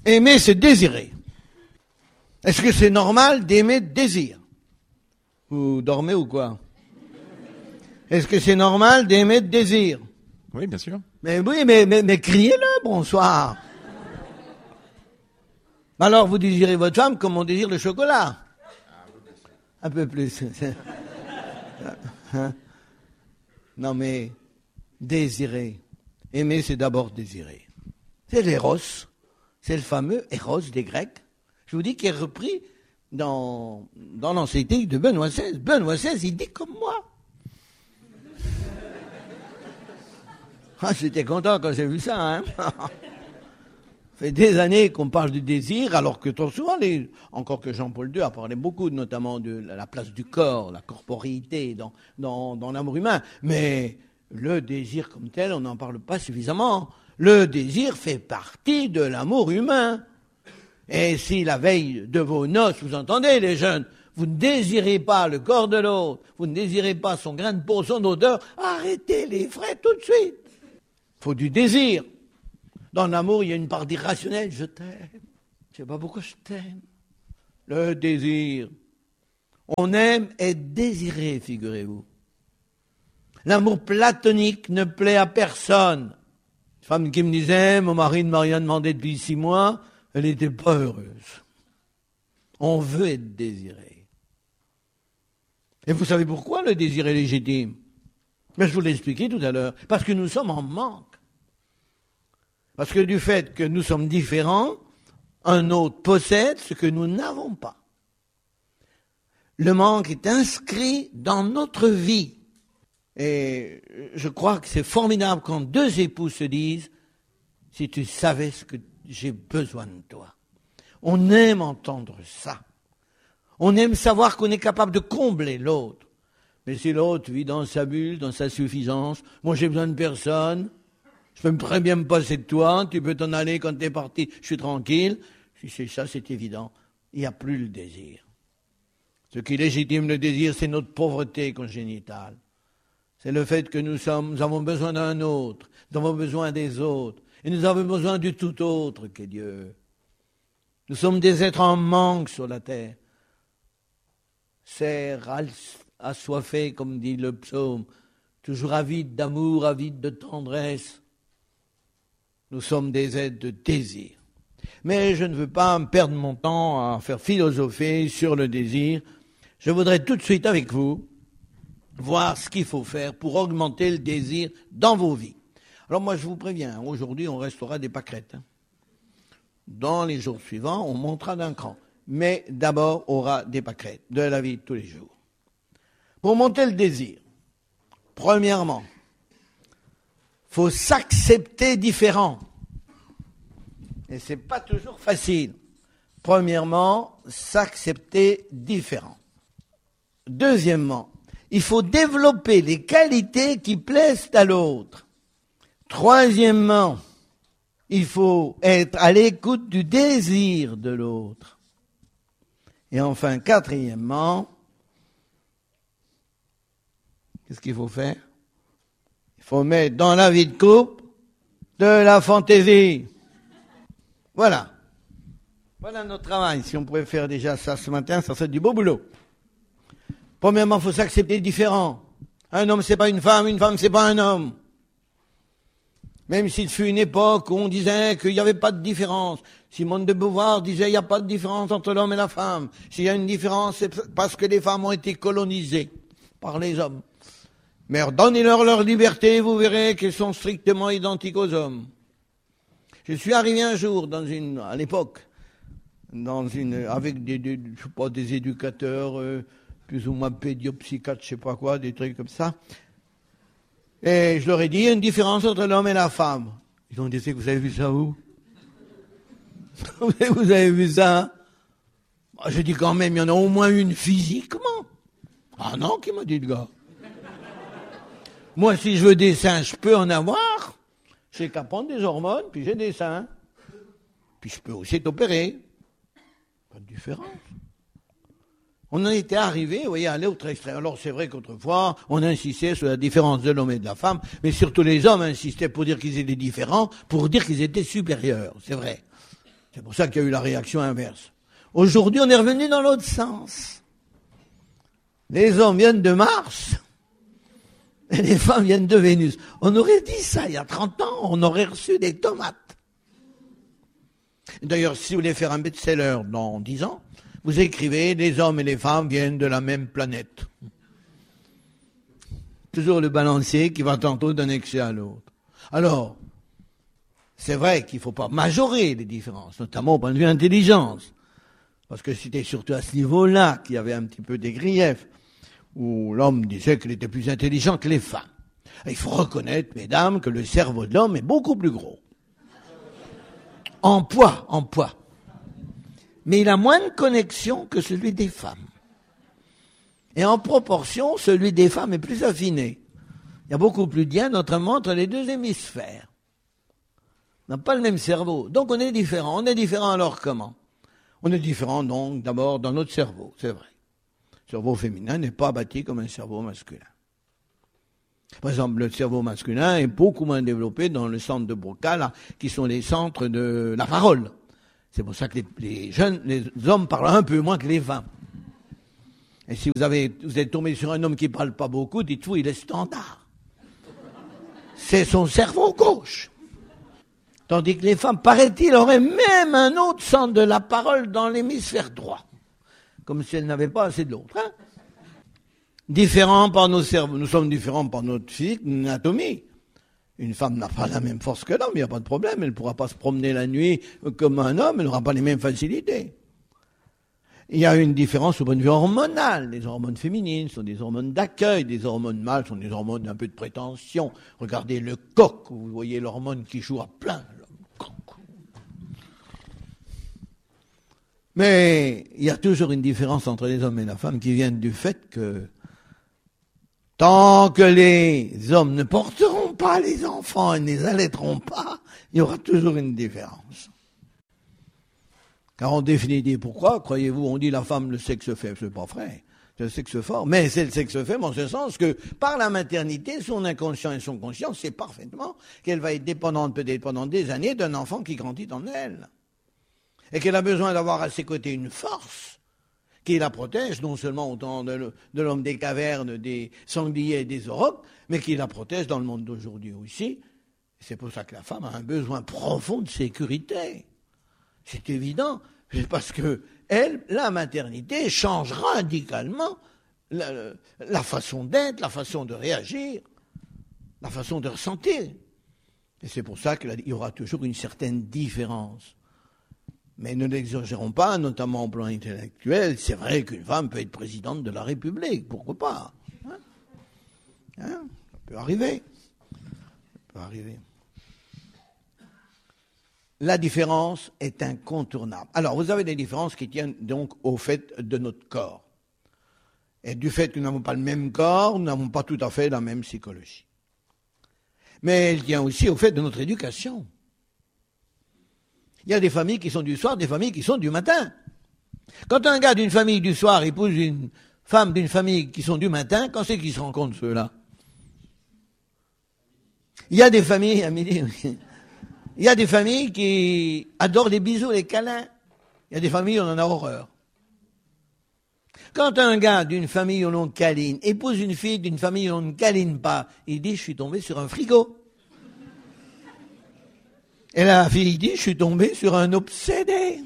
Aimer, c'est désirer. Est-ce que c'est normal d'aimer désir? Vous dormez ou quoi? Est-ce que c'est normal d'aimer désir? Oui, bien sûr. Mais oui, mais criez-le, bonsoir. Alors, vous désirez votre femme comme on désire le chocolat. Un peu plus. Non, mais désirer. Aimer, c'est d'abord désirer. C'est l'éros. C'est le fameux éros des Grecs. Je vous dis qu'il est repris dans l'encyclique de Benoît XVI. Benoît XVI, il dit comme moi. Ah, j'étais content quand j'ai vu ça, hein. Ça fait des années qu'on parle du désir, alors que trop souvent, encore que Jean-Paul II a parlé beaucoup, notamment de la place du corps, la corporéité dans l'amour humain. Mais le désir comme tel, on n'en parle pas suffisamment. Le désir fait partie de l'amour humain. Et si la veille de vos noces, vous entendez les jeunes, vous ne désirez pas le corps de l'autre, vous ne désirez pas son grain de peau, son odeur, arrêtez les frais tout de suite. Il faut du désir. Dans l'amour, il y a une part d'irrationnel. Je t'aime. Je sais pas pourquoi je t'aime. Le désir. On aime être désiré, figurez-vous. L'amour platonique ne plaît à personne. Une femme qui me disait, mon mari ne m'a rien demandé depuis 6 mois, elle n'était pas heureuse. On veut être désiré. Et vous savez pourquoi le désir est légitime? Mais je vous l'ai expliqué tout à l'heure. Parce que nous sommes en manque. Parce que du fait que nous sommes différents, un autre possède ce que nous n'avons pas. Le manque est inscrit dans notre vie. Et je crois que c'est formidable quand 2 époux se disent « Si tu savais ce que j'ai besoin de toi ». On aime entendre ça. On aime savoir qu'on est capable de combler l'autre. Mais si l'autre vit dans sa bulle, dans sa suffisance, moi j'ai besoin de personne, je peux très bien me passer de toi, tu peux t'en aller quand t'es parti, je suis tranquille. Si c'est ça, c'est évident. Il n'y a plus le désir. Ce qui légitime le désir, c'est notre pauvreté congénitale. C'est le fait que nous avons besoin d'un autre, nous avons besoin des autres, et nous avons besoin du tout autre qu'est Dieu. Nous sommes des êtres en manque sur la terre. Serre, assoiffé, comme dit le psaume, toujours avide d'amour, avide de tendresse. Nous sommes des êtres de désir. Mais je ne veux pas me perdre mon temps à faire philosopher sur le désir. Je voudrais tout de suite avec vous voir ce qu'il faut faire pour augmenter le désir dans vos vies. Alors moi je vous préviens, aujourd'hui on restera des pâquerettes. Dans les jours suivants, on montera d'un cran. Mais d'abord, on aura des pâquerettes de la vie de tous les jours. Pour monter le désir, premièrement, il faut s'accepter différent. Et ce n'est pas toujours facile. Premièrement, s'accepter différent. Deuxièmement, il faut développer les qualités qui plaisent à l'autre. Troisièmement, il faut être à l'écoute du désir de l'autre. Et enfin, quatrièmement, qu'est-ce qu'il faut faire? Il faut mettre dans la vie de couple de la fantaisie. Voilà. Voilà notre travail. Si on pouvait faire déjà ça ce matin, ça serait du beau boulot. Premièrement, il faut s'accepter différent. Un homme, c'est pas une femme c'est pas un homme. Même s'il fut une époque où on disait qu'il n'y avait pas de différence. Simone de Beauvoir disait qu'il n'y a pas de différence entre l'homme et la femme. S'il y a une différence, c'est parce que les femmes ont été colonisées par les hommes. Mais donnez-leur leur liberté, vous verrez qu'elles sont strictement identiques aux hommes. Je suis arrivé un jour à l'époque, avec des éducateurs, plus ou moins pédiopsychiatres, je sais pas quoi, des trucs comme ça. Et je leur ai dit, il y a une différence entre l'homme et la femme. Ils ont dit, vous avez vu ça où? Vous avez vu ça? Je dis quand même, il y en a au moins une physiquement. Ah non, qui m'a dit le gars? Moi, si je veux des seins, je peux en avoir. J'ai qu'à prendre des hormones, puis j'ai des seins. Puis je peux aussi être opéré. Pas de différence. On en était arrivé, vous voyez, à l'autre extrême. Alors c'est vrai qu'autrefois, on insistait sur la différence de l'homme et de la femme, mais surtout les hommes insistaient pour dire qu'ils étaient différents, pour dire qu'ils étaient supérieurs, c'est vrai. C'est pour ça qu'il y a eu la réaction inverse. Aujourd'hui, on est revenu dans l'autre sens. Les hommes viennent de Mars et les femmes viennent de Vénus. On aurait dit ça il y a 30 ans, on aurait reçu des tomates. D'ailleurs, si vous voulez faire un best-seller dans 10 ans, vous écrivez « Les hommes et les femmes viennent de la même planète ». Toujours le balancier qui va tantôt d'un excès à l'autre. Alors, c'est vrai qu'il ne faut pas majorer les différences, notamment au point de vue intelligence. Parce que c'était surtout à ce niveau-là qu'il y avait un petit peu des griefs, où l'homme disait qu'il était plus intelligent que les femmes. Et il faut reconnaître, mesdames, que le cerveau de l'homme est beaucoup plus gros. En poids. Mais il a moins de connexions que celui des femmes. Et en proportion, celui des femmes est plus affiné. Il y a beaucoup plus de liens, notamment entre les deux hémisphères. On n'a pas le même cerveau. Donc on est différent. On est différent alors comment? On est différent donc d'abord dans notre cerveau, c'est vrai. Le cerveau féminin n'est pas bâti comme un cerveau masculin. Par exemple, le cerveau masculin est beaucoup moins développé dans le centre de Broca, là, qui sont les centres de la parole. C'est pour ça que les hommes parlent un peu moins que les femmes. Et si vous êtes tombé sur un homme qui ne parle pas beaucoup, dites-vous, il est standard. C'est son cerveau gauche. Tandis que les femmes, paraît-il, auraient même un autre centre de la parole dans l'hémisphère droit. Comme si elles n'avaient pas assez de l'autre. Hein? Différents par nos cerveaux. Nous sommes différents par notre physique, notre anatomie. Une femme n'a pas la même force que l'homme, il n'y a pas de problème. Elle ne pourra pas se promener la nuit comme un homme, elle n'aura pas les mêmes facilités. Il y a une différence au point de vue hormonal. Les hormones féminines sont des hormones d'accueil, des hormones mâles sont des hormones d'un peu de prétention. Regardez le coq, vous voyez l'hormone qui joue à plein. Mais il y a toujours une différence entre les hommes et la femme qui vient du fait que tant que les hommes ne porteront pas les enfants et ne les allaiteront pas, il y aura toujours une différence. Car en définitive, pourquoi, croyez-vous, on dit la femme, le sexe faible, c'est pas vrai, c'est le sexe fort, mais c'est le sexe faible en ce sens que par la maternité, son inconscient et son conscient sait parfaitement qu'elle va être dépendante peut-être pendant des années d'un enfant qui grandit en elle. Et qu'elle a besoin d'avoir à ses côtés une force qui la protège, non seulement au temps de l'homme des cavernes, des sangliers et des aurochs, mais qui la protège dans le monde d'aujourd'hui aussi. C'est pour ça que la femme a un besoin profond de sécurité. C'est évident, c'est parce que elle, la maternité change radicalement la façon d'être, la façon de réagir, la façon de ressentir. Et c'est pour ça qu'il y aura toujours une certaine différence. Mais ne l'exagérons pas, notamment au plan intellectuel. C'est vrai qu'une femme peut être présidente de la République, pourquoi pas? Ça peut arriver. Ça peut arriver. La différence est incontournable. Alors, vous avez des différences qui tiennent donc au fait de notre corps. Et du fait que nous n'avons pas le même corps, nous n'avons pas tout à fait la même psychologie. Mais elle tient aussi au fait de notre éducation. Il y a des familles qui sont du soir, des familles qui sont du matin. Quand un gars d'une famille du soir épouse une femme d'une famille qui sont du matin, quand c'est qu'ils se rencontrent ceux-là? Il y a des familles, à midi, il y a des familles qui adorent les bisous, les câlins. Il y a des familles où on en a horreur. Quand un gars d'une famille où l'on câline épouse une fille d'une famille où on ne câline pas, il dit « je suis tombé sur un frigo ». Et la fille dit, je suis tombé sur un obsédé.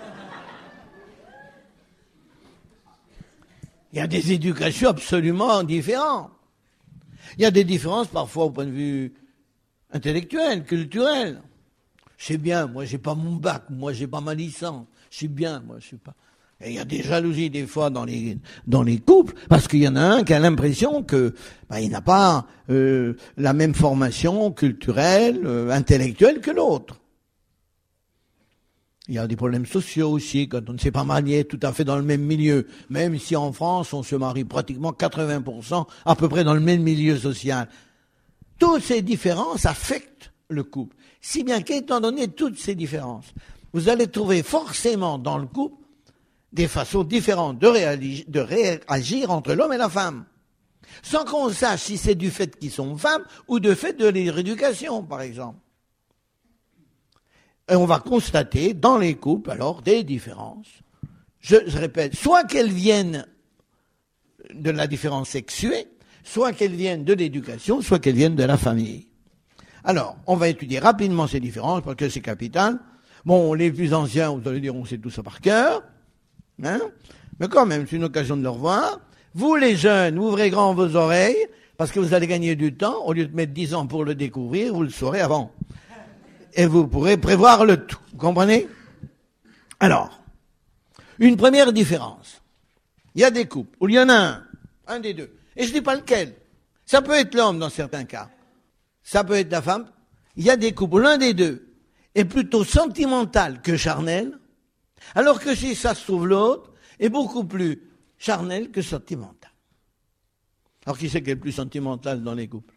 Il y a des éducations absolument différentes. Il y a des différences parfois au point de vue intellectuel, culturel. C'est bien, moi j'ai pas mon bac, moi j'ai pas ma licence. Je suis bien, moi je suis pas. Et il y a des jalousies des fois dans les couples, parce qu'il y en a un qui a l'impression que il n'a pas la même formation culturelle, intellectuelle que l'autre. Il y a des problèmes sociaux aussi, quand on ne s'est pas marié tout à fait dans le même milieu, même si en France on se marie pratiquement 80% à peu près dans le même milieu social. Toutes ces différences affectent le couple. Si bien qu'étant donné toutes ces différences, vous allez trouver forcément dans le couple des façons différentes de réagir entre l'homme et la femme. Sans qu'on sache si c'est du fait qu'ils sont femmes ou du fait de leur éducation, par exemple. Et on va constater dans les couples, alors, des différences. Je répète, soit qu'elles viennent de la différence sexuée, soit qu'elles viennent de l'éducation, soit qu'elles viennent de la famille. Alors, on va étudier rapidement ces différences, parce que c'est capital. Bon, les plus anciens, vous allez dire, on sait tout ça par cœur. Hein? Mais quand même, c'est une occasion de le revoir. Vous, les jeunes, ouvrez grand vos oreilles, parce que vous allez gagner du temps. Au lieu de mettre 10 ans pour le découvrir, vous le saurez avant. Et vous pourrez prévoir le tout. Vous comprenez? Alors, une première différence. Il y a des couples où il y en a un des deux. Et je ne dis pas lequel. Ça peut être l'homme dans certains cas. Ça peut être la femme. Il y a des couples où l'un des deux est plutôt sentimental que charnel, alors que si ça se trouve l'autre est beaucoup plus charnel que sentimental. Alors qui c'est qui est le plus sentimental dans les couples?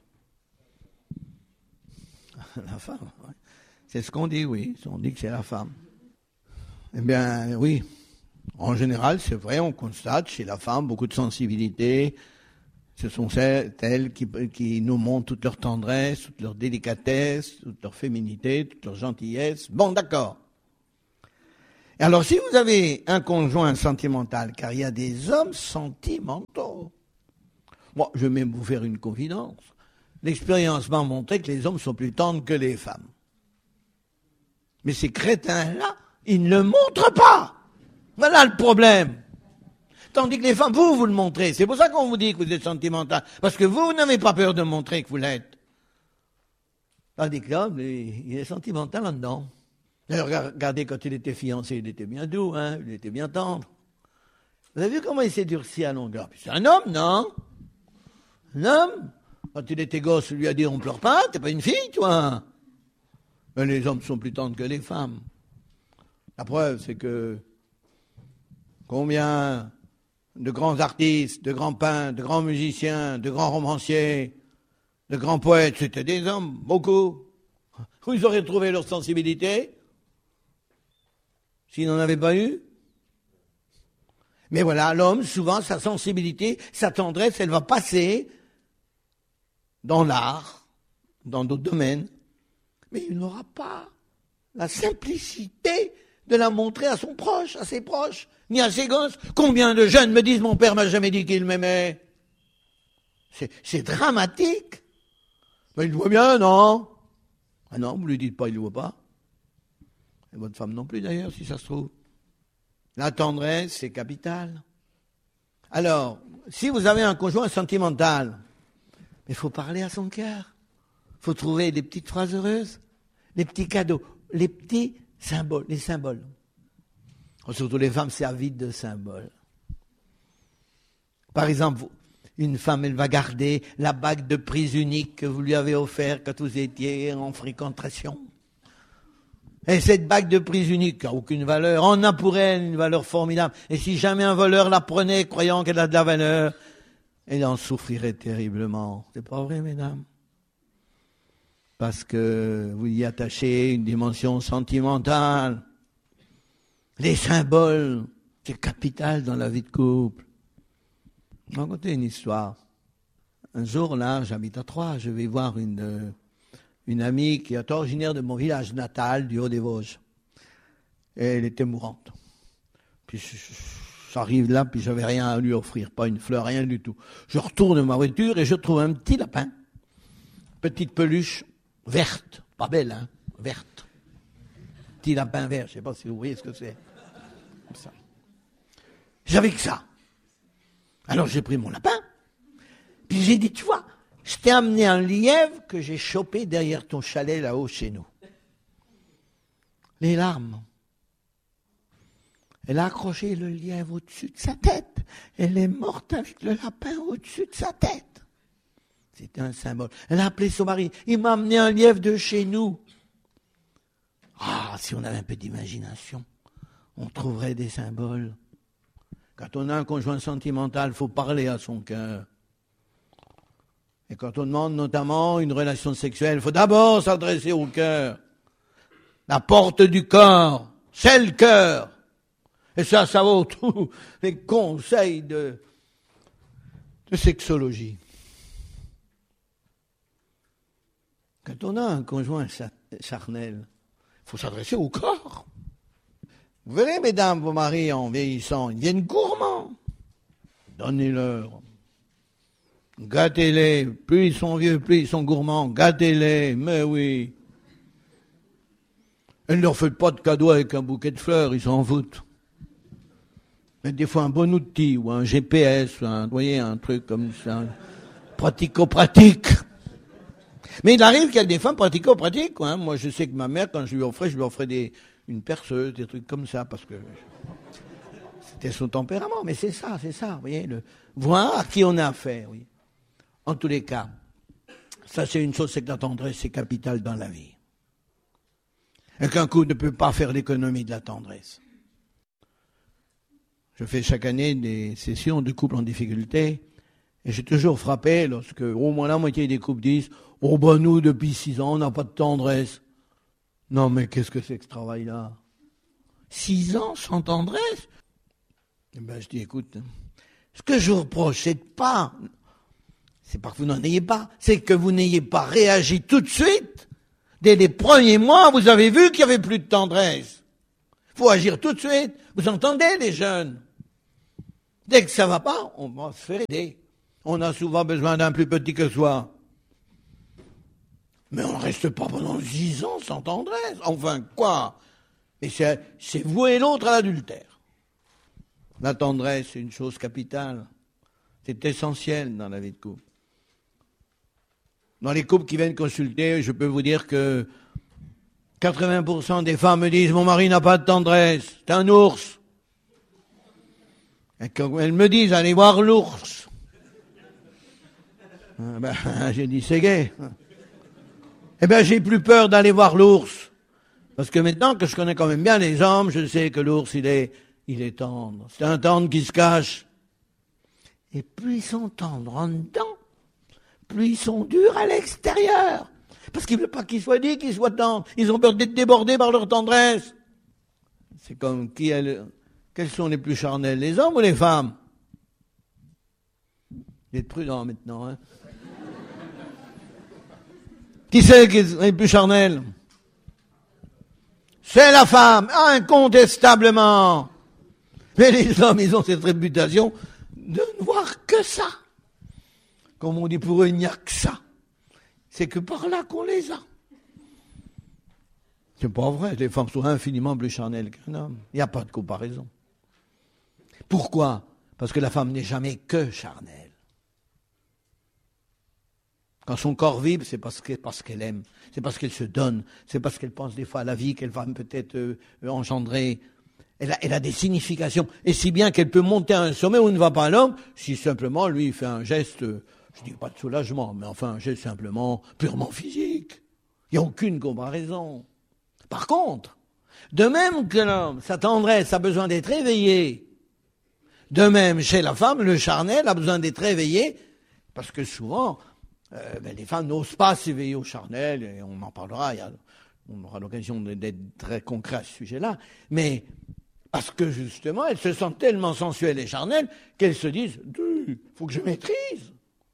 La femme, oui. C'est ce qu'on dit, oui. On dit que c'est la femme. Eh bien, oui. En général, c'est vrai, on constate chez la femme beaucoup de sensibilité. Ce sont elles qui nous montrent toute leur tendresse, toute leur délicatesse, toute leur féminité, toute leur gentillesse. Bon, d'accord. Et alors, si vous avez un conjoint sentimental, car il y a des hommes sentimentaux. Moi, je vais même vous faire une confidence. L'expérience m'a montré que les hommes sont plus tendres que les femmes. Mais ces crétins-là, ils ne le montrent pas. Voilà le problème. Tandis que les femmes, vous le montrez. C'est pour ça qu'on vous dit que vous êtes sentimental. Parce que vous n'avez pas peur de montrer que vous l'êtes. Tandis que l'homme, il est sentimental là-dedans. D'ailleurs, regardez, quand il était fiancé, il était bien doux, hein, il était bien tendre. Vous avez vu comment il s'est durci à longueur? C'est un homme, non? Un homme? Quand il était gosse, il lui a dit, on pleure pas, t'es pas une fille, toi. Mais les hommes sont plus tendres que les femmes. La preuve, c'est que combien de grands artistes, de grands peintres, de grands musiciens, de grands romanciers, de grands poètes, c'était des hommes, beaucoup. Où ils auraient trouvé leur sensibilité s'ils n'en avaient pas eu? Mais voilà, l'homme, souvent, sa sensibilité, sa tendresse, elle va passer dans l'art, dans d'autres domaines. Mais il n'aura pas la simplicité de la montrer à son proche, à ses proches, ni à ses gosses. Combien de jeunes me disent, mon père m'a jamais dit qu'il m'aimait. C'est dramatique. Mais il le voit bien, non? Ah non, vous lui dites pas, il le voit pas. Et votre femme non plus d'ailleurs, si ça se trouve. La tendresse, c'est capital. Alors, si vous avez un conjoint sentimental, il faut parler à son cœur. Il faut trouver des petites phrases heureuses, les petits cadeaux, les petits symboles, les symboles. Surtout les femmes servent de symboles. Par exemple, une femme, elle va garder la bague de prise unique que vous lui avez offerte quand vous étiez en fréquentation. Et cette bague de prise unique n'a aucune valeur. On a pour elle une valeur formidable. Et si jamais un voleur la prenait croyant qu'elle a de la valeur, elle en souffrirait terriblement. C'est pas vrai, mesdames? Parce que vous y attachez une dimension sentimentale. Les symboles, c'est capital dans la vie de couple. Je vais raconter une histoire. Un jour, là, j'habite à Troyes, je vais voir une amie qui est originaire de mon village natal, du Haut-des-Vosges. Et elle était mourante. Puis j'arrive là, puis j'avais rien à lui offrir, pas une fleur, rien du tout. Je retourne ma voiture et je trouve un petit lapin. Petite peluche verte, pas belle, hein, verte. Petit lapin vert, je ne sais pas si vous voyez ce que c'est. Comme ça. J'avais que ça. Alors j'ai pris mon lapin, puis j'ai dit, tu vois, je t'ai amené un lièvre que j'ai chopé derrière ton chalet là-haut chez nous. Les larmes. Elle a accroché le lièvre au-dessus de sa tête. Elle est morte avec le lapin au-dessus de sa tête. C'était un symbole. Elle a appelé son mari. Il m'a amené un lièvre de chez nous. Ah, si on avait un peu d'imagination, on trouverait des symboles. Quand on a un conjoint sentimental, il faut parler à son cœur. Et quand on demande notamment une relation sexuelle, il faut d'abord s'adresser au cœur. La porte du corps, c'est le cœur. Et ça vaut tous les conseils de sexologie. Quand on a un conjoint charnel, il faut s'adresser au corps. Vous verrez, mesdames, vos maris, en vieillissant, ils deviennent gourmands. Donnez-leur. Gâtez-les. Plus ils sont vieux, plus ils sont gourmands. Gâtez-les. Mais oui. Et ne leur faites pas de cadeaux avec un bouquet de fleurs, ils s'en foutent. Mais des fois un bon outil, ou un GPS, vous voyez, un truc comme ça. Pratico-pratique. Mais il arrive qu'il y a des femmes pratico-pratiques. Hein. Moi, je sais que ma mère, quand je lui offrais une perceuse, des trucs comme ça, parce que c'était son tempérament. Mais c'est ça, vous voyez, voir à qui on a affaire, oui. En tous les cas, ça c'est une chose, c'est que la tendresse, c'est capital dans la vie. Et qu'un couple ne peut pas faire l'économie de la tendresse. Je fais chaque année des sessions de couples en difficulté, et j'ai toujours frappé lorsque au moins la moitié des couples disent « Oh ben nous, depuis 6 ans, on n'a pas de tendresse. » Non mais qu'est-ce que c'est que ce travail-là? 6 ans sans tendresse? Eh ben je dis écoute, ce que je vous reproche, c'est pas que vous n'en ayez pas, c'est que vous n'ayez pas réagi tout de suite. Dès les premiers mois, vous avez vu qu'il n'y avait plus de tendresse. Il faut agir tout de suite. Vous entendez les jeunes? Dès que ça va pas, on va se faire aider. On a souvent besoin d'un plus petit que soi. Mais on ne reste pas pendant 10 ans sans tendresse. Enfin, quoi? Et c'est vouer l'autre à l'adultère. La tendresse, c'est une chose capitale. C'est essentiel dans la vie de couple. Dans les couples qui viennent consulter, je peux vous dire que 80% des femmes me disent « Mon mari n'a pas de tendresse, c'est un ours ». Et quand elles me disent « Allez voir l'ours », j'ai dit « C'est gai ». Eh bien, j'ai plus peur d'aller voir l'ours. Parce que maintenant que je connais quand même bien les hommes, je sais que l'ours, il est tendre. C'est un tendre qui se cache. Et plus ils sont tendres en dedans, plus ils sont durs à l'extérieur. Parce qu'ils ne veulent pas qu'ils soient dits, qu'ils soient tendres. Ils ont peur d'être débordés par leur tendresse. C'est comme quels sont les plus charnels, les hommes ou les femmes? Vous êtes prudents maintenant, hein? Qui c'est qui est le plus charnel? C'est la femme, incontestablement. Mais les hommes, ils ont cette réputation de ne voir que ça. Comme on dit pour eux, il n'y a que ça. C'est que par là qu'on les a. C'est pas vrai, les femmes sont infiniment plus charnelles qu'un homme. Il n'y a pas de comparaison. Pourquoi? Parce que la femme n'est jamais que charnelle. Quand son corps vibre, c'est parce qu'elle aime, c'est parce qu'elle se donne, c'est parce qu'elle pense des fois à la vie qu'elle va peut-être engendrer. Elle a des significations, et si bien qu'elle peut monter à un sommet où ne va pas l'homme, si simplement lui fait un geste, je dis pas de soulagement, mais enfin un geste simplement purement physique. Il n'y a aucune comparaison. Par contre, de même que l'homme, sa tendresse a besoin d'être éveillée, de même chez la femme, le charnel a besoin d'être éveillé, parce que souvent, les femmes n'osent pas s'éveiller au charnel, et on en parlera, on aura l'occasion d'être très concret à ce sujet-là, mais parce que justement, elles se sentent tellement sensuelles et charnelles qu'elles se disent « il faut que je maîtrise ».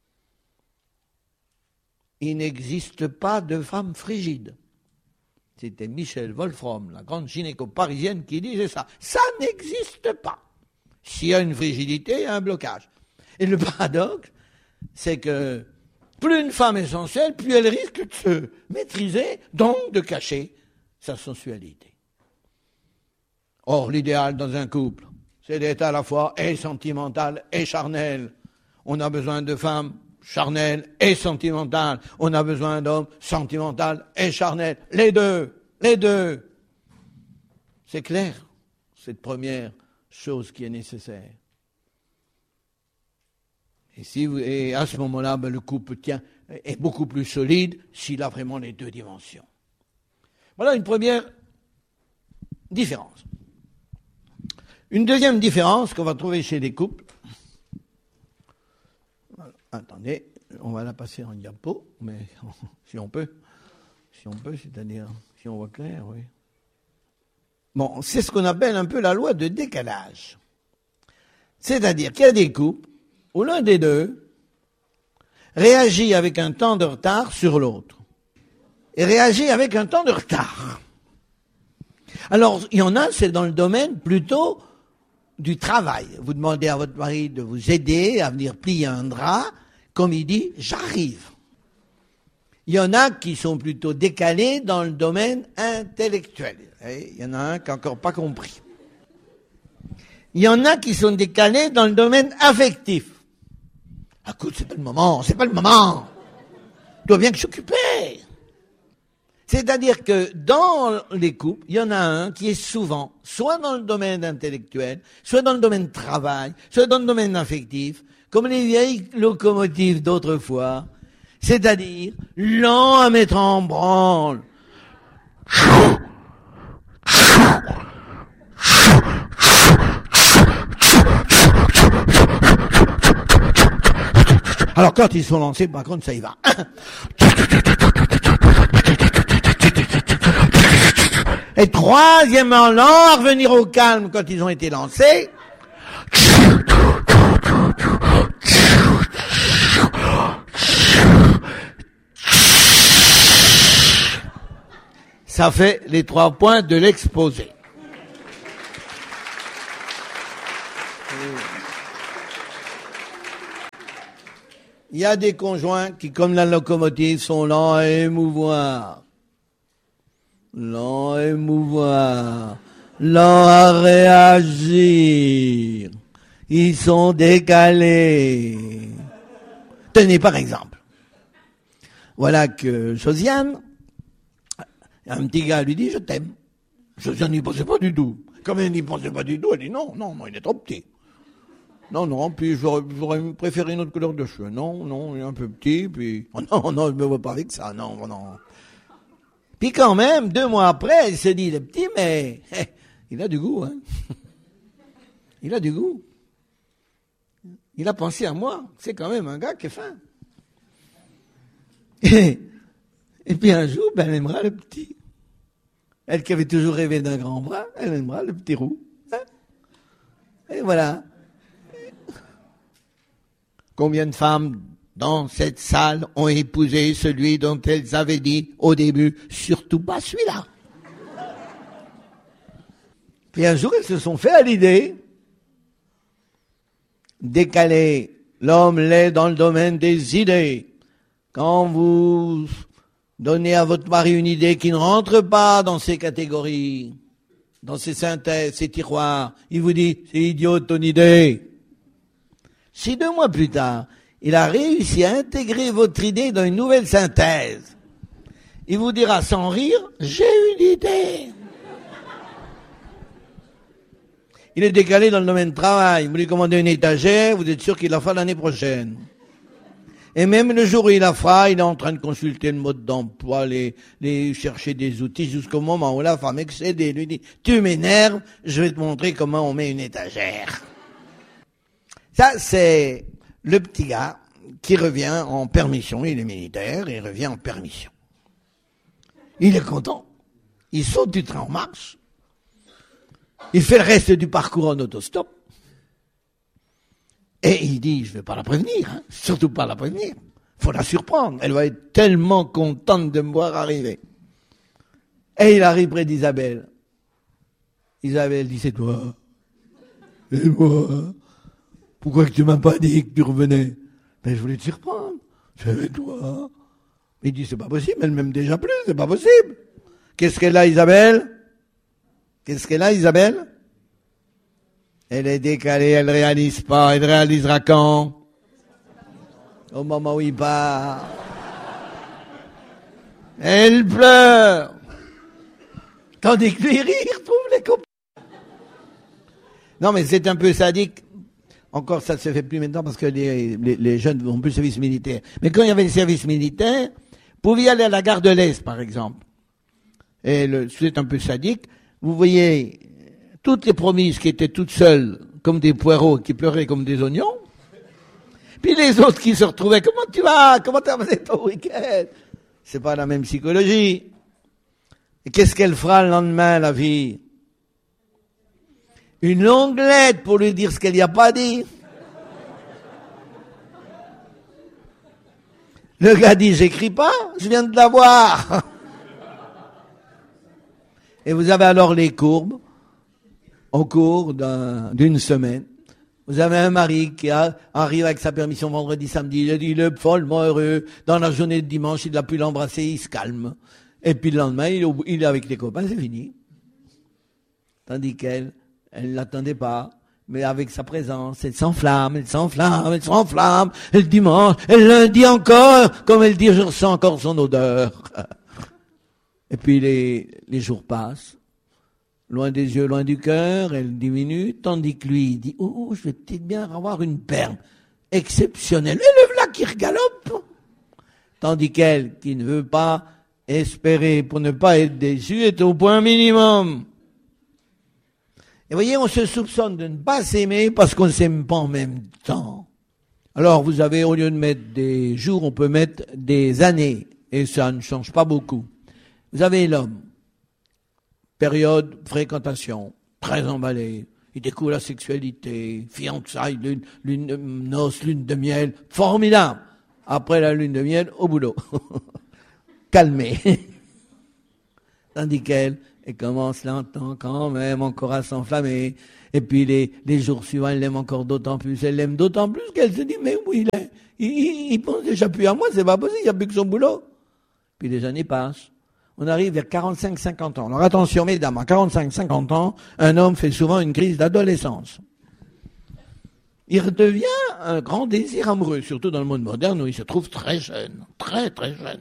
Il n'existe pas de femme frigide. C'était Michel Wolfram, la grande gynéco parisienne, qui disait ça. Ça n'existe pas. S'il y a une frigidité, il y a un blocage. Et le paradoxe, c'est que plus une femme est sensuelle, plus elle risque de se maîtriser, donc de cacher sa sensualité. Or, l'idéal dans un couple, c'est d'être à la fois et sentimental et charnel. On a besoin de femmes charnelles et sentimentales. On a besoin d'hommes sentimentaux et charnels. Les deux. C'est clair, cette première chose qui est nécessaire. Et à ce moment-là, le couple est beaucoup plus solide s'il a vraiment les deux dimensions. Voilà une première différence. Une deuxième différence qu'on va trouver chez les couples. Attendez, on va la passer en diapo, mais si on peut. Si on peut, c'est-à-dire, si on voit clair, oui. Bon, c'est ce qu'on appelle un peu la loi de décalage. C'est-à-dire qu'il y a des couples où l'un des deux réagit avec un temps de retard sur l'autre. Et réagit avec un temps de retard. Alors, il y en a, c'est dans le domaine plutôt du travail. Vous demandez à votre mari de vous aider à venir plier un drap, comme il dit, j'arrive. Il y en a qui sont plutôt décalés dans le domaine intellectuel. Il y en a un qui n'a encore pas compris. Il y en a qui sont décalés dans le domaine affectif. Écoute, c'est pas le moment. Je dois bien que s'occuper. C'est-à-dire que dans les couples, il y en a un qui est souvent, soit dans le domaine intellectuel, soit dans le domaine travail, soit dans le domaine affectif, comme les vieilles locomotives d'autrefois, c'est-à-dire lent à mettre en branle. Alors quand ils sont lancés, par contre, ça y va. Et troisièmement, lent à revenir au calme quand ils ont été lancés. Ça fait les 3 points de l'exposé. Il y a des conjoints qui, comme la locomotive, sont lents à émouvoir. Lents à émouvoir. Lents à réagir. Ils sont décalés. Tenez par exemple. Voilà que Josiane, un petit gars lui dit « je t'aime ». Josiane n'y pensait pas du tout. Comme elle n'y pensait pas du tout, elle dit « non, il est trop petit ». Non, puis j'aurais préféré une autre couleur de cheveux. Non, il est un peu petit, puis... Oh non, je me vois pas avec ça, non. Puis quand même, 2 mois après, il se dit, le petit, mais il a du goût, hein. Il a du goût. Il a pensé à moi. C'est quand même un gars qui est fin. Et puis un jour, elle aimera le petit. Elle qui avait toujours rêvé d'un grand bras, elle aimera le petit roux. Hein. Et voilà. Combien de femmes dans cette salle ont épousé celui dont elles avaient dit au début, surtout pas celui-là. Puis un jour, elles se sont fait à l'idée, décaler, l'homme l'est dans le domaine des idées. Quand vous donnez à votre mari une idée qui ne rentre pas dans ces catégories, dans ces synthèses, ces tiroirs, il vous dit, c'est idiot ton idée. Si 2 mois plus tard, il a réussi à intégrer votre idée dans une nouvelle synthèse, il vous dira sans rire, j'ai une idée. Il est décalé dans le domaine du travail. Vous lui commandez une étagère, vous êtes sûr qu'il la fera l'année prochaine. Et même le jour où il la fera, il est en train de consulter le mode d'emploi, chercher des outils jusqu'au moment où la femme excède et lui dit, tu m'énerves, je vais te montrer comment on met une étagère. Ça, c'est le petit gars qui revient en permission. Il est militaire, il revient en permission. Il est content. Il saute du train en marche. Il fait le reste du parcours en autostop. Et il dit, je vais pas la prévenir, hein, surtout pas la prévenir. Faut la surprendre. Elle va être tellement contente de me voir arriver. Et il arrive près d'Isabelle. Isabelle dit, c'est toi. Et moi? Pourquoi que tu m'as pas dit que tu revenais? Ben, je voulais te surprendre. C'est toi. Il dit, c'est pas possible, elle m'aime déjà plus, c'est pas possible. Qu'est-ce qu'elle a, Isabelle? Elle est décalée, elle réalise pas, elle réalisera quand? Au moment où il part. Elle pleure. Tandis que lui, il retrouve les copains. Non, mais c'est un peu sadique. Encore, ça ne se fait plus maintenant parce que les jeunes vont plus au service militaire. Mais quand il y avait le service militaire, vous pouviez aller à la gare de l'Est, par exemple. Et c'est un peu sadique. Vous voyez toutes les promises qui étaient toutes seules, comme des poireaux, qui pleuraient comme des oignons. Puis les autres qui se retrouvaient, comment tu vas? Comment tu as passé ton week-end? C'est pas la même psychologie. Et qu'est-ce qu'elle fera le lendemain, la vie? Une longue lettre pour lui dire ce qu'elle n'y a pas dit. Le gars dit, j'écris pas, je viens de la voir. Et vous avez alors les courbes au cours d'une semaine. Vous avez un mari qui arrive avec sa permission vendredi, samedi, il est follement heureux. Dans la journée de dimanche, il a pu l'embrasser, il se calme. Et puis le lendemain, il est avec les copains, c'est fini. Tandis qu'elle ne l'attendait pas. Mais avec sa présence, elle s'enflamme, elle s'enflamme, elle s'enflamme. Et le dimanche, et le lundi encore, comme elle dit, je ressens encore son odeur. Et puis les jours passent. Loin des yeux, loin du cœur, elle diminue, tandis que lui, il dit, oh, je vais peut-être bien avoir une perle exceptionnelle. Et le voilà qui regalope. Tandis qu'elle, qui ne veut pas espérer pour ne pas être déçue, est au point minimum. Et voyez, on se soupçonne de ne pas s'aimer parce qu'on ne s'aime pas en même temps. Alors, vous avez, au lieu de mettre des jours, on peut mettre des années. Et ça ne change pas beaucoup. Vous avez l'homme. Période fréquentation, très emballé. Il découvre la sexualité, fiançailles, lune de noces, lune de miel, formidable. Après la lune de miel, au boulot. Calmé. Tandis qu'elle commence lentement quand même encore à s'enflammer. Et puis les jours suivants, elle l'aime encore d'autant plus. Elle l'aime d'autant plus qu'elle se dit, mais oui, il pense déjà plus à moi, c'est pas possible, il n'y a plus que son boulot. Puis les années passent. On arrive vers 45-50 ans. Alors attention, mesdames, à 45-50 ans, un homme fait souvent une crise d'adolescence. Il redevient un grand désir amoureux, surtout dans le monde moderne où il se trouve très jeune, très très jeune.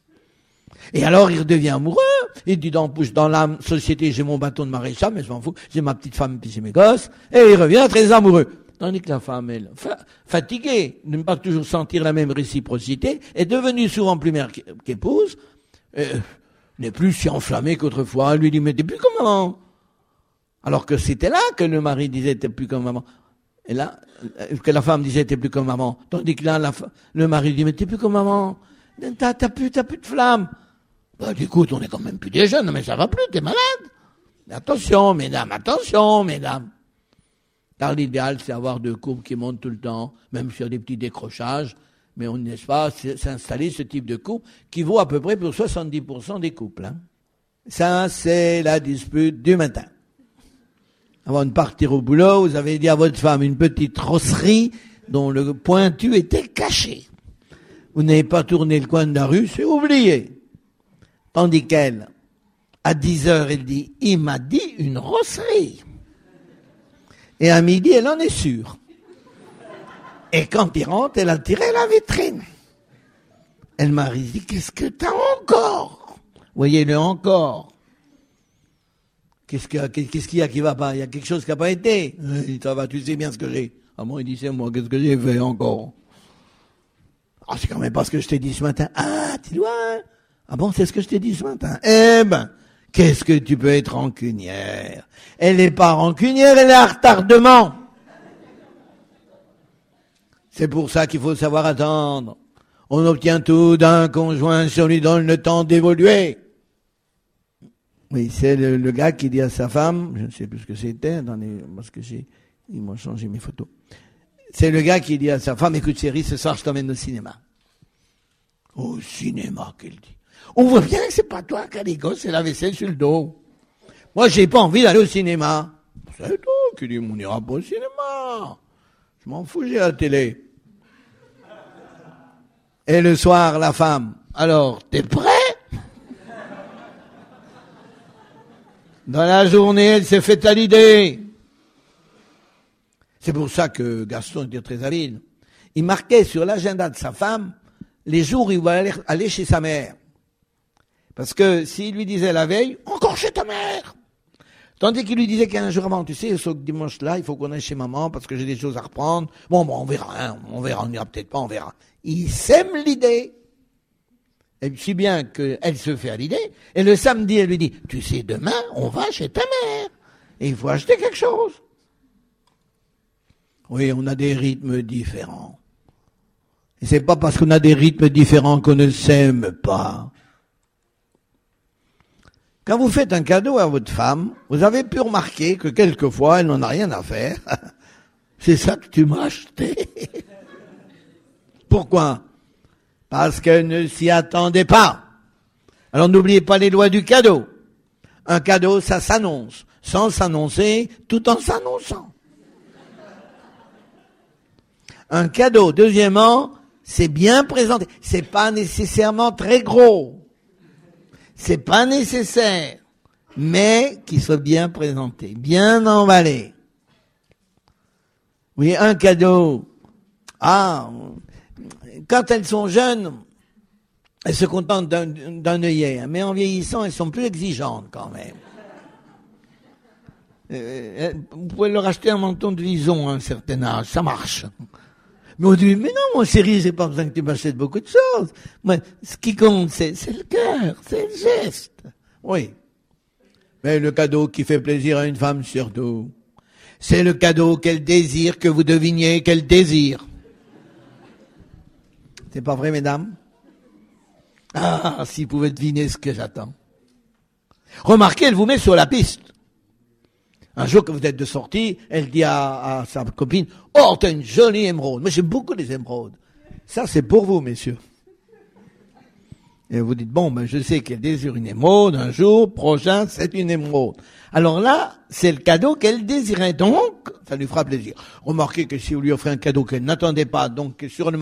Et alors il redevient amoureux, il dit dans la société j'ai mon bâton de maréchal, mais je m'en fous, j'ai ma petite femme puis j'ai mes gosses, et il revient très amoureux. Tandis que la femme, elle, fatiguée de ne pas toujours sentir la même réciprocité, est devenue souvent plus mère qu'épouse, n'est plus si enflammée qu'autrefois. Elle lui dit, mais t'es plus comme maman. Alors que c'était là que le mari disait, t'es plus comme maman. Et là, que la femme disait, t'es plus comme maman. Tandis que là, le mari dit, mais t'es plus comme maman. T'as plus de flamme. Bah, écoute, on est quand même plus des jeunes, mais ça va plus, t'es malade. Mais attention, mesdames. Car l'idéal, c'est avoir deux couples qui montent tout le temps, même sur des petits décrochages. Mais on n'est pas s'installer ce type de couple qui vaut à peu près pour 70% des couples. Hein. Ça, c'est la dispute du matin. Avant de partir au boulot, vous avez dit à votre femme une petite rosserie dont le pointu était caché. Vous n'avez pas tourné le coin de la rue, c'est oublié. Tandis qu'elle, à 10h, elle dit, il m'a dit une rosserie. Et à midi, elle en est sûre. Et quand il rentre, elle a tiré la vitrine. Elle m'a dit, qu'est-ce que t'as encore? Voyez-le encore. Qu'est-ce qu'il y a qui va pas? Il y a quelque chose qui n'a pas été. Ça va, tu sais bien ce que j'ai. Ah bon, il dit, c'est moi, qu'est-ce que j'ai fait encore? Ah, c'est quand même pas ce que je t'ai dit ce matin. Ah, tu vois? Ah bon, c'est ce que je t'ai dit ce matin. Eh ben, qu'est-ce que tu peux être rancunière? Elle n'est pas rancunière, elle est à retardement. C'est pour ça qu'il faut savoir attendre. On obtient tout d'un conjoint si on lui donne le temps d'évoluer. Oui, c'est le gars qui dit à sa femme, je ne sais plus ce que c'était, parce que ils m'ont changé mes photos. C'est le gars qui dit à sa femme, écoute chérie, ce soir je t'emmène au cinéma. Au cinéma, qu'elle dit. On voit bien que c'est pas toi qui as les gosses et la vaisselle sur le dos. Moi, j'ai pas envie d'aller au cinéma. C'est toi qui dis, on n'ira pas au cinéma. Je m'en fous, j'ai la télé. Et le soir, la femme, alors, t'es prêt? Dans la journée, elle s'est faite à l'idée. C'est pour ça que Gaston était très habile. Il marquait sur l'agenda de sa femme les jours où il va aller chez sa mère. Parce que s'il lui disait la veille, encore chez ta mère. Tandis qu'il lui disait qu'un jour avant, tu sais, ce dimanche-là, il faut qu'on aille chez maman parce que j'ai des choses à reprendre. Bon, on verra, on n'ira peut-être pas, on verra. Il sème l'idée. Et si bien qu'elle se fait à l'idée. Et le samedi, elle lui dit, tu sais, demain, on va chez ta mère. Et il faut acheter quelque chose. Oui, on a des rythmes différents. Et c'est pas parce qu'on a des rythmes différents qu'on ne s'aime pas. Quand vous faites un cadeau à votre femme, vous avez pu remarquer que quelquefois, elle n'en a rien à faire. C'est ça que tu m'as acheté. Pourquoi? Parce qu'elle ne s'y attendait pas. Alors n'oubliez pas les lois du cadeau. Un cadeau, ça s'annonce, sans s'annoncer, tout en s'annonçant. Un cadeau, deuxièmement, c'est bien présenté. C'est pas nécessairement très gros. C'est pas nécessaire. Mais qu'il soit bien présenté, bien emballé. Oui, un cadeau. Ah, quand elles sont jeunes, elles se contentent d'un œillet. Mais en vieillissant, elles sont plus exigeantes quand même. Vous pouvez leur acheter un menton de vison à un certain âge, ça marche. Mais on dit, mais non, mon chéri, j'ai pas besoin que tu m'achètes beaucoup de choses. Moi, ce qui compte, c'est le cœur, c'est le geste. Oui. Mais le cadeau qui fait plaisir à une femme surtout, c'est le cadeau qu'elle désire, que vous deviniez qu'elle désire. C'est pas vrai, mesdames? Ah, si vous pouvez deviner ce que j'attends. Remarquez, elle vous met sur la piste. Un jour que vous êtes de sortie, elle dit à sa copine, « Oh, t'as une jolie émeraude. » Moi, j'aime beaucoup les émeraudes. Ça, c'est pour vous, messieurs. Et vous dites, bon, ben, je sais qu'elle désire une émeraude, un jour prochain, c'est une émeraude. Alors là, c'est le cadeau qu'elle désirait, donc, ça lui fera plaisir. Remarquez que si vous lui offrez un cadeau qu'elle n'attendait pas, donc, sûrement,